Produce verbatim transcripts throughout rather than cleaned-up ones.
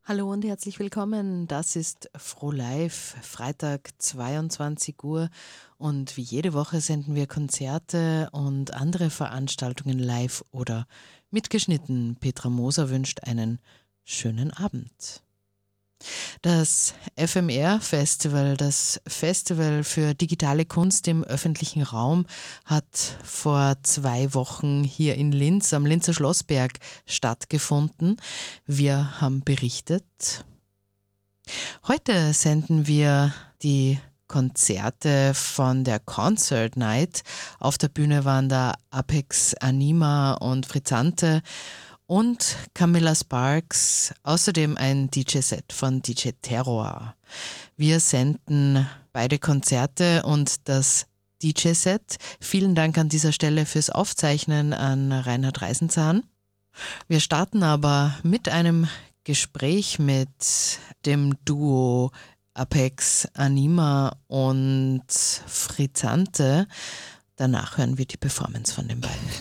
Hallo und herzlich willkommen. Das ist FroLive, Freitag zweiundzwanzig Uhr und wie jede Woche senden wir Konzerte und andere Veranstaltungen live oder mitgeschnitten. Petra Moser wünscht einen schönen Abend. Das F M R-Festival, das Festival für digitale Kunst im öffentlichen Raum, hat vor zwei Wochen hier in Linz am Linzer Schlossberg stattgefunden. Wir haben berichtet. Heute senden wir die Konzerte von der Concert Night. Auf der Bühne waren da Apex Anima und Frizzante und Camilla Sparks, außerdem ein D J-Set von D J Terror. Wir senden beide Konzerte und das D J-Set. Vielen Dank an dieser Stelle fürs Aufzeichnen an Reinhard Reisenzahn. Wir starten aber mit einem Gespräch mit dem Duo Apex Anima und Frizzante. Danach hören wir die Performance von den beiden.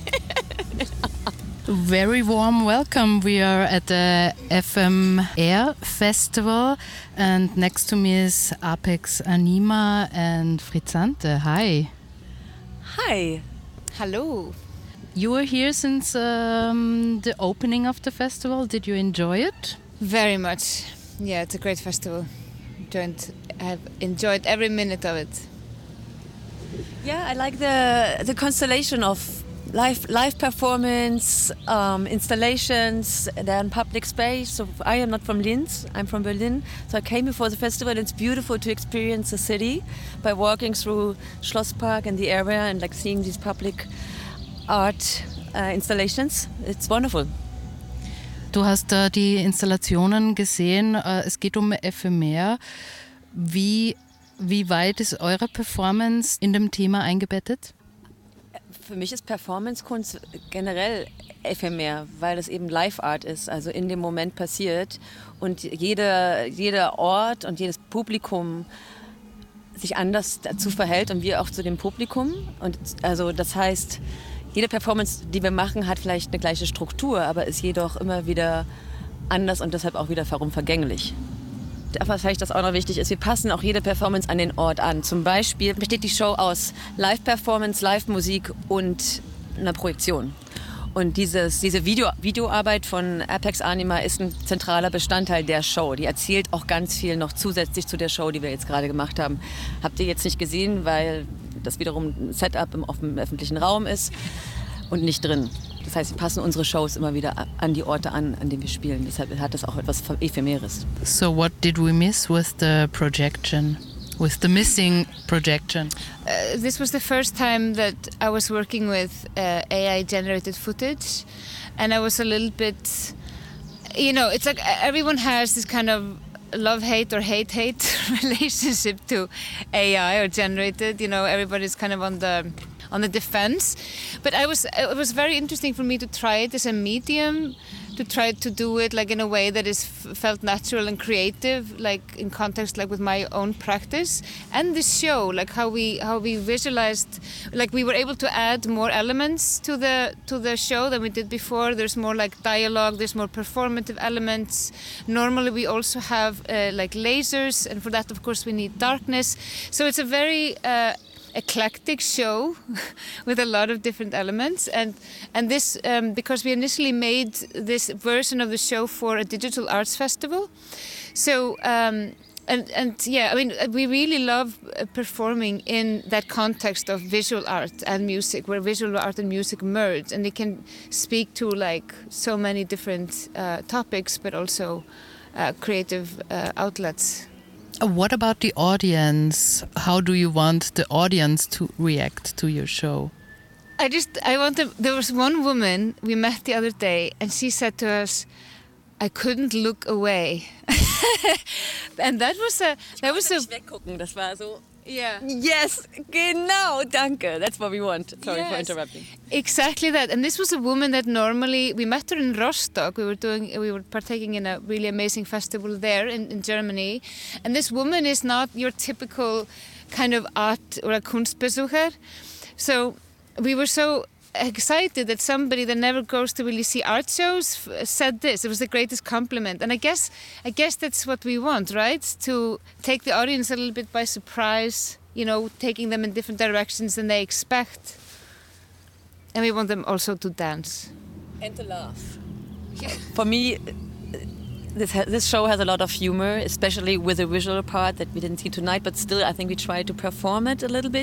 Very warm welcome. We are at the F M R Festival and next to me is Apex Anima and Frizzante. Hi. Hi. Hello. You were here since um, the opening of the festival. Did you enjoy it? Very much. Yeah, it's a great festival. Don't, I've enjoyed every minute of it. Yeah, I like the the constellation of live live performance, um, installations, then public space. So I am not from Linz, I'm from Berlin. So I came here for the festival and it's beautiful to experience the city by walking through Schlosspark and the area and like seeing these public art uh, installations. It's wonderful. Du hast da die Installationen gesehen. Es geht um F M R. Wie, wie weit ist eure Performance in dem Thema eingebettet? Für mich ist Performance-Kunst generell ephemer, weil es eben Live-Art ist, also in dem Moment passiert und jede, jeder Ort und jedes Publikum sich anders dazu verhält und wir auch zu dem Publikum. Und also das heißt, jede Performance, die wir machen, hat vielleicht eine gleiche Struktur, aber ist jedoch immer wieder anders und deshalb auch wiederum vergänglich. Was vielleicht das auch noch wichtig ist, wir passen auch jede Performance an den Ort an. Zum Beispiel besteht die Show aus Live-Performance, Live-Musik und einer Projektion. Und dieses, diese Video, Videoarbeit von Apex Anima ist ein zentraler Bestandteil der Show. Die erzählt auch ganz viel noch zusätzlich zu der Show, die wir jetzt gerade gemacht haben. Habt ihr jetzt nicht gesehen, weil das wiederum ein Setup im, auf dem öffentlichen Raum ist und nicht drin. Das heißt, wir passen unsere Shows immer wieder an die Orte an, an denen wir spielen. Deshalb hat das auch etwas Ephemeres. So what did we miss with the projection? With the missing projection? Uh, this was the first time that I was working with uh, A I-generated footage. And I was a little bit, you know, it's like everyone has this kind of love-hate or hate-hate relationship to A I or generated. You know, everybody's kind of on the... on the defense, but I was it was very interesting for me to try it as a medium, to try to do it like in a way that is f- felt natural and creative, like in context, like with my own practice and this show, like how we how we visualized, like we were able to add more elements to the to the show than we did before. There's more like dialogue, there's more performative elements. Normally we also have uh, like lasers, and for that of course we need darkness. So it's a very uh, eclectic show with a lot of different elements, and and this um, because we initially made this version of the show for a digital arts festival, so um, and and yeah, I mean we really love performing in that context of visual art and music, where visual art and music merge, and they can speak to like so many different uh, topics, but also uh, creative uh, outlets. What about the audience? How do you want the audience to react to your show? I just, I want to, there was one woman we met the other day and she said to us, I couldn't look away. And that was a, that was a... Ich weggucken, das war so... Yeah. Yes, genau, danke. That's what we want. Sorry yes. for interrupting. Exactly that. And this was a woman that normally, we met her in Rostock. We were doing, we were partaking in a really amazing festival there in, in Germany. And this woman is not your typical kind of art or a Kunstbesucher. So we were so excited that somebody that never goes to really see art shows f- said this. It was the greatest compliment, and I guess I guess that's what we want, right? To take the audience a little bit by surprise, you know, taking them in different directions than they expect, and we want them also to dance and to laugh. For me, this ha- this show has a lot of humor, especially with the visual part that we didn't see tonight. But still, I think we try to perform it a little bit.